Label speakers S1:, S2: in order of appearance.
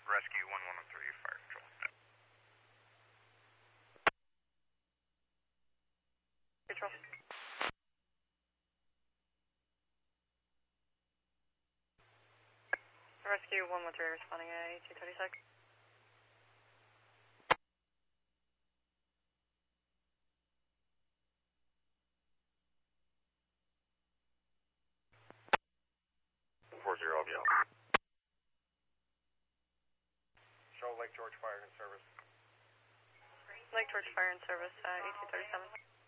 S1: Rescue 1113, Fire Control.
S2: Control. Rescue 113 responding at 1836.
S1: Show Lake George Fire and Service.
S2: Lake George Fire and Service at 1837.